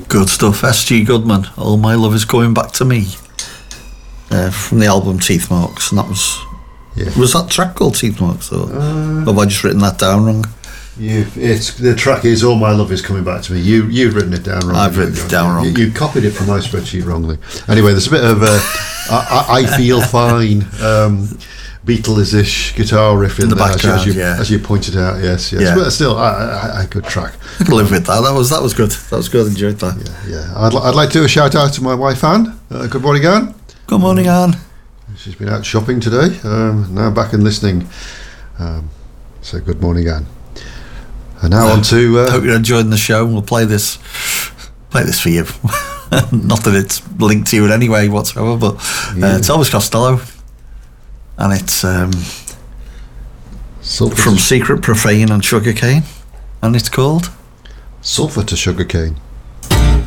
Good stuff. S.G. Goodman, All My Love Is Coming Back to Me, from the album Teeth Marks, and that was... Yeah. Was that track called Teeth Marks, or have I just written that down wrong? The track is All My Love Is Coming Back to Me. You've written it down wrong. I've written it down wrong. You copied it from my spreadsheet wrongly. Anyway, there's a bit of I Feel Fine, Beatles-ish guitar riff in the background, as you pointed out. Yes. Yeah. But still, a good track. I can live with that. That was good. That was good. Enjoyed that. Yeah. I'd like to do a shout out to my wife Anne. Good morning, Anne. Good morning, Anne. She's been out shopping today. Now back and listening. So good morning, Anne. And now on to... hope you're enjoying the show. We'll play this for you. Not that it's linked to you in any way whatsoever, but it's Elvis Costello, and it's from Secret, Profane and Sugarcane, and it's called Sulphur to Sugarcane.